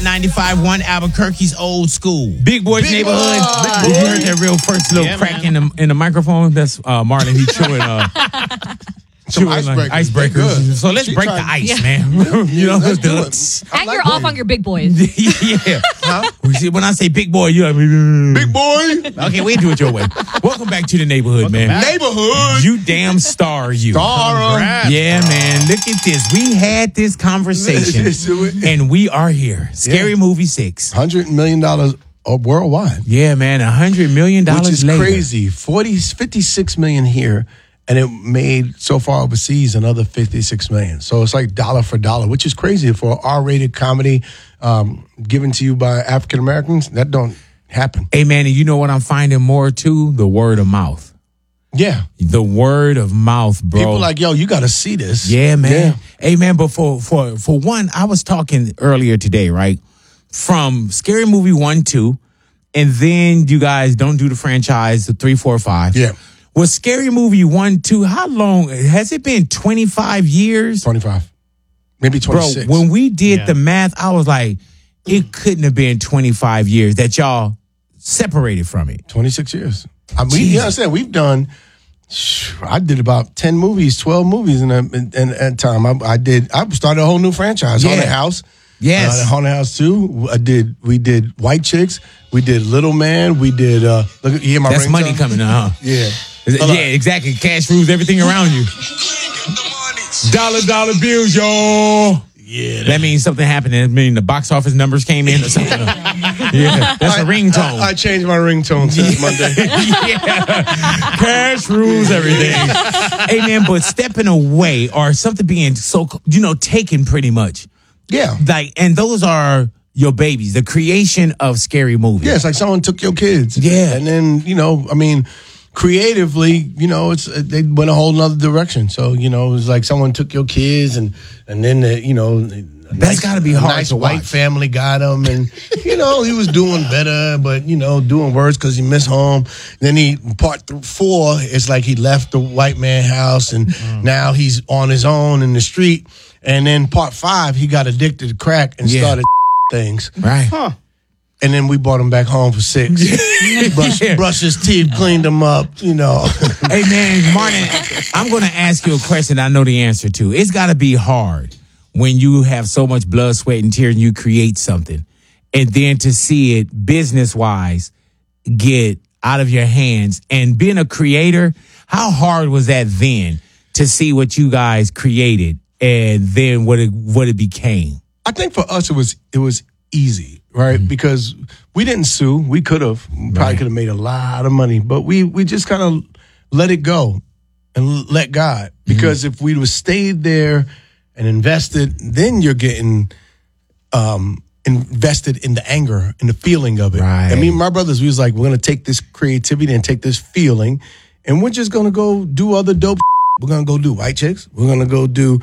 95.1 Albuquerque's old school. Big Boy's Neighborhood. Boy. You heard that real first little crack in the microphone? That's Marlon. He's chewing Some icebreakers. So let's break the ice, man. Let's do it. And you're off on your big boys. Yeah. Huh? When I say big boy, you're like, big boy. Okay, we do it your way. Welcome back to the neighborhood, man. Neighborhood. You damn star, you. Star. Yeah, man. Look at this. We had this conversation, and we are here. Scary Movie 6. $100 million worldwide. Yeah, man. $100 million Which is later. crazy. 56 million here. And it made, so far overseas, another 56 million. So it's like dollar for dollar, which is crazy for an R-rated comedy given to you by African Americans. That don't happen. Hey, man, and you know what I'm finding more, too? The word of mouth. Yeah. The word of mouth, bro. People like, yo, you got to see this. Yeah, man. Yeah. Hey, man, but for one, I was talking earlier today, right? From Scary Movie 1, 2, and then you guys don't do the franchise, the 3, 4, 5. Yeah. Was Scary Movie 1, 2, how long? Has it been 25 years? 25. Maybe 26. Bro, when we did the math, I was like, it couldn't have been 25 years that y'all separated from it. 26 years. I mean, you understand, we've done, I did about 10 movies, 12 movies in that time. I started a whole new franchise, Haunted House. Yes. Haunted House 2. We did White Chicks. We did Little Man. We did, look, you hear my That's ringtone? money coming out, huh? Yeah. Yeah, exactly. Cash rules everything around you. Dollar bills, y'all. Yeah. That means something happened. That means the box office numbers came in or something. Yeah, that's a ringtone. I changed my ringtone since Monday. Cash rules everything. Hey, man, but stepping away or something being so, taken pretty much. Yeah. And those are your babies, the creation of Scary Movie. Yeah, it's like someone took your kids. Yeah. And then, creatively, they went a whole nother direction. So, it was like someone took your kids and then, that's got to be hard nice to white watch. family got him. And, he was doing better, but, doing worse because he missed home. Then part 4, it's like he left the white man house and now he's on his own in the street. And then part 5, he got addicted to crack and started things. Right. Huh. And then we brought him back home for 6. Brushed his teeth, cleaned him up, Hey, man, Martin, I'm going to ask you a question I know the answer to. It's got to be hard when you have so much blood, sweat, and tears and you create something. And then to see it business-wise get out of your hands. And being a creator, how hard was that then to see what you guys created and then what it became? I think for us it was easy, right? Mm-hmm. Because we didn't sue. We could have. Probably could have made a lot of money. But we just kind of let it go and let God. Because if we'd have stayed there and invested, then you're getting invested in the anger and the feeling of it. Right. I mean, my brothers, we was like, we're going to take this creativity and take this feeling, and we're just going to go do other dope. We're going to go do White Chicks. We're going to go do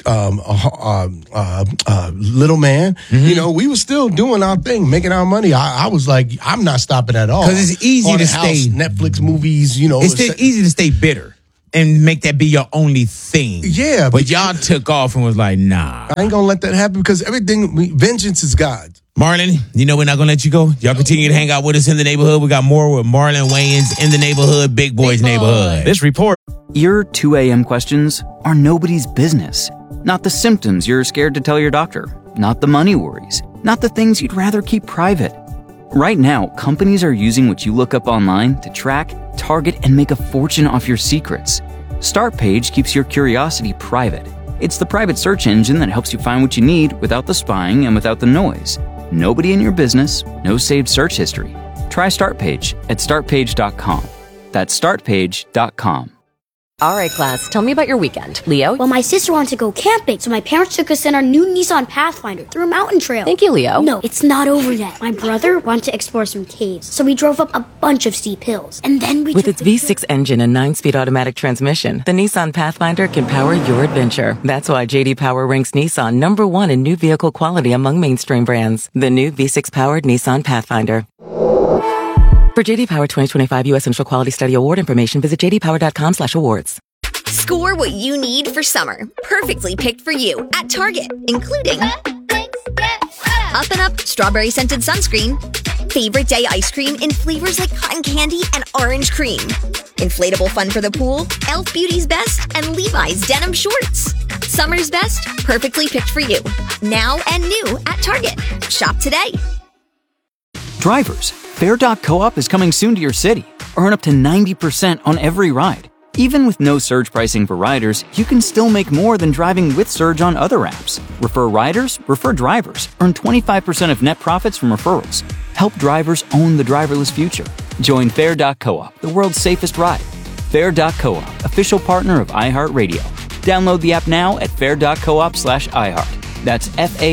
Little Man. Mm-hmm. We were still doing our thing, making our money. I was like, I'm not stopping at all. Because it's easy to stay. Netflix movies, It's still easy to stay bitter and make that be your only thing. Yeah. But y'all took off and was like, nah. I ain't going to let that happen because vengeance is God's. Marlon, we're not going to let you go. Y'all continue to hang out with us in the neighborhood. We got more with Marlon Wayans in the neighborhood, Big Boy's Neighborhood. This report. Your 2 a.m. questions are nobody's business. Not the symptoms you're scared to tell your doctor. Not the money worries. Not the things you'd rather keep private. Right now, companies are using what you look up online to track, target, and make a fortune off your secrets. Startpage keeps your curiosity private. It's the private search engine that helps you find what you need without the spying and without the noise. Nobody in your business, no saved search history. Try Startpage at startpage.com. That's startpage.com. All right, class, tell me about your weekend. Leo? Well, my sister wanted to go camping, so my parents took us in our new Nissan Pathfinder through a mountain trail. Thank you, Leo. No, it's not over yet. My brother wanted to explore some caves, so we drove up a bunch of steep hills. And then we With its V6 engine and 9-speed automatic transmission, the Nissan Pathfinder can power your adventure. That's why J.D. Power ranks Nissan number 1 in new vehicle quality among mainstream brands. The new V6-powered Nissan Pathfinder. For J.D. Power 2025 U.S. Central Quality Study Award information, visit jdpower.com/awards. Score what you need for summer. Perfectly picked for you at Target, including Up and Up Strawberry Scented Sunscreen. Favorite Day ice cream in flavors like cotton candy and orange cream. Inflatable fun for the pool, Elf Beauty's Best, and Levi's Denim Shorts. Summer's Best, perfectly picked for you. Now and new at Target. Shop today. Drivers, Fair.coop is coming soon to your city. Earn up to 90% on every ride. Even with no surge pricing for riders, you can still make more than driving with surge on other apps. Refer riders, refer drivers. Earn 25% of net profits from referrals. Help drivers own the driverless future. Join Fair.coop, the world's safest ride. Fair.coop, official partner of iHeartRadio. Download the app now at fair.coop/iHeart. That's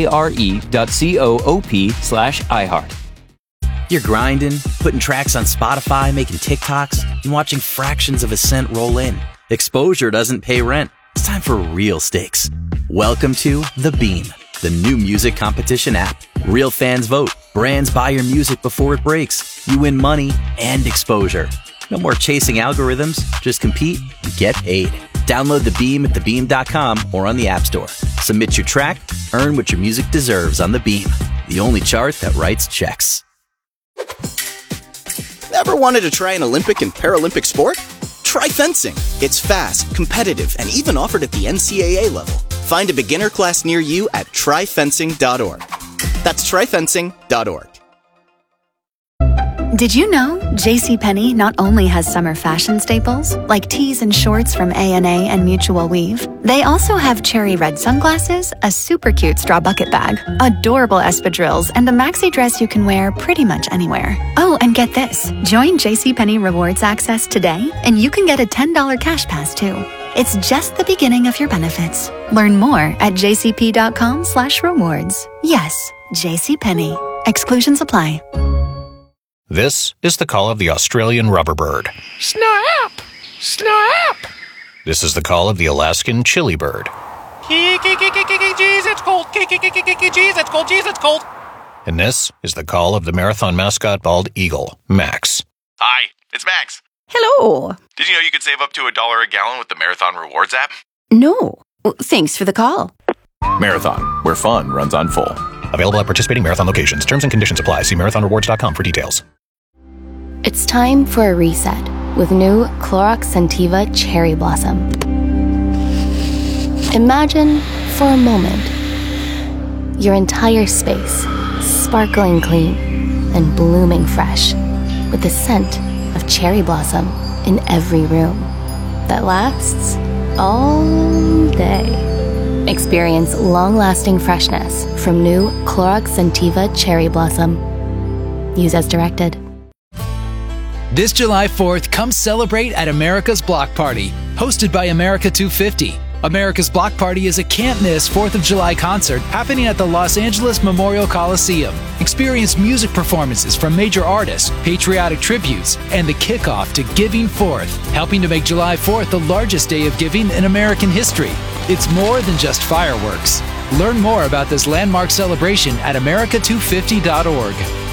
FARE.coop/iHeart. You're grinding, putting tracks on Spotify, making TikToks, and watching fractions of a cent roll in. Exposure doesn't pay rent. It's time for real stakes. Welcome to The Beam, the new music competition app. Real fans vote. Brands buy your music before it breaks. You win money and exposure. No more chasing algorithms. Just compete and get paid. Download The Beam at thebeam.com or on the App Store. Submit your track, earn what your music deserves on The Beam, the only chart that writes checks. Ever wanted to try an Olympic and Paralympic sport? Try fencing. It's fast, competitive, and even offered at the NCAA level. Find a beginner class near you at tryfencing.org. That's tryfencing.org. Did you know JCPenney not only has summer fashion staples, like tees and shorts from A&A and Mutual Weave, they also have cherry red sunglasses, a super cute straw bucket bag, adorable espadrilles, and a maxi dress you can wear pretty much anywhere. Oh, and get this. Join JCPenney Rewards Access today, and you can get a $10 cash pass, too. It's just the beginning of your benefits. Learn more at jcp.com/rewards. Yes, JCPenney. Exclusions apply. This is the call of the Australian rubberbird. Snap! Snap! This is the call of the Alaskan chili bird. Jeez, it's cold. Jeez, it's cold. Jeez, it's cold. And this is the call of the marathon mascot bald eagle, Max. Hi, it's Max. Hello. Did you know you could save up to $1 a gallon with the Marathon Rewards app? No. Thanks for the call. Marathon, where fun runs on full. Available at participating Marathon locations. Terms and conditions apply. See marathonrewards.com for details. It's time for a reset with new Clorox Scentiva Cherry Blossom. Imagine, for a moment, your entire space sparkling clean and blooming fresh with the scent of cherry blossom in every room that lasts all day. Experience long-lasting freshness from new Clorox Scentiva Cherry Blossom. Use as directed. This July 4th, come celebrate at America's Block Party, hosted by America 250. America's Block Party is a can't-miss 4th of July concert happening at the Los Angeles Memorial Coliseum. Experience music performances from major artists, patriotic tributes, and the kickoff to Giving Forth, helping to make July 4th the largest day of giving in American history. It's more than just fireworks. Learn more about this landmark celebration at america250.org.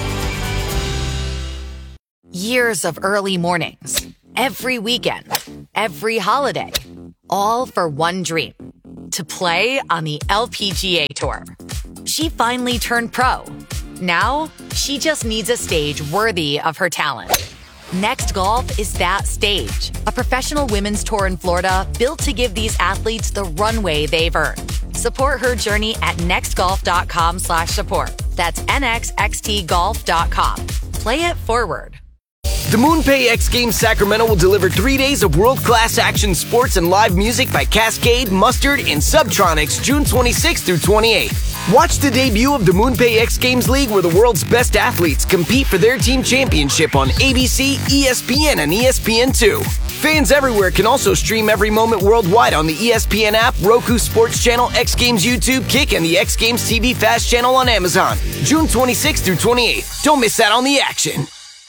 Years of early mornings, every weekend, every holiday, all for one dream, to play on the LPGA Tour. She finally turned pro. Now, she just needs a stage worthy of her talent. Next Golf is that stage, a professional women's tour in Florida built to give these athletes the runway they've earned. Support her journey at nextgolf.com/support. That's nxxtgolf.com. Play it forward. The MoonPay X Games Sacramento will deliver 3 days of world-class action sports and live music by Cascade, Mustard, and Subtronics June 26th through 28th. Watch the debut of the MoonPay X Games League where the world's best athletes compete for their team championship on ABC, ESPN, and ESPN2. Fans everywhere can also stream every moment worldwide on the ESPN app, Roku Sports Channel, X Games YouTube, Kick, and the X Games TV Fast Channel on Amazon. June 26th through 28th. Don't miss out on the action.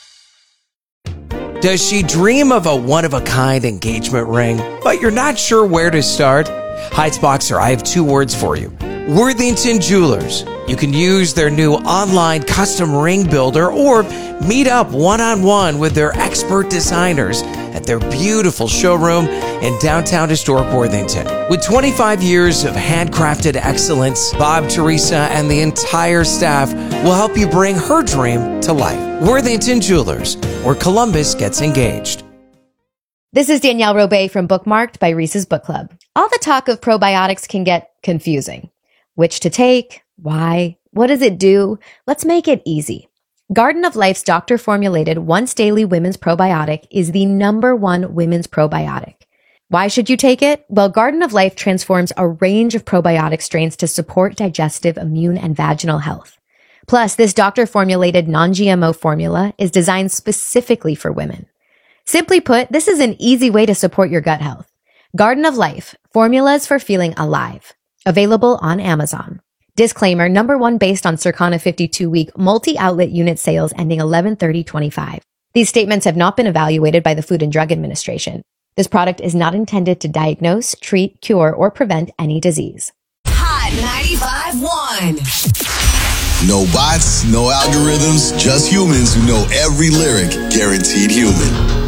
Does she dream of a one-of-a-kind engagement ring, but you're not sure where to start? Heights Boxer, I have 2 words for you. Worthington Jewelers. You can use their new online custom ring builder or meet up one-on-one with their expert designers at their beautiful showroom in downtown historic Worthington. With 25 years of handcrafted excellence, Bob, Teresa, and the entire staff will help you bring her dream to life. Worthington Jewelers, where Columbus gets engaged. This is Danielle Robay from Bookmarked by Reese's Book Club. All the talk of probiotics can get confusing. Which to take? Why? What does it do? Let's make it easy. Garden of Life's doctor-formulated once-daily women's probiotic is the #1 women's probiotic. Why should you take it? Well, Garden of Life transforms a range of probiotic strains to support digestive, immune, and vaginal health. Plus, this doctor-formulated non-GMO formula is designed specifically for women. Simply put, this is an easy way to support your gut health. Garden of Life, formulas for feeling alive. Available on Amazon. Disclaimer, #1 based on Circana 52-week multi-outlet unit sales ending 11/30/25. These statements have not been evaluated by the Food and Drug Administration. This product is not intended to diagnose, treat, cure, or prevent any disease. Hot 95.1. No bots, no algorithms, just humans who know every lyric, guaranteed human.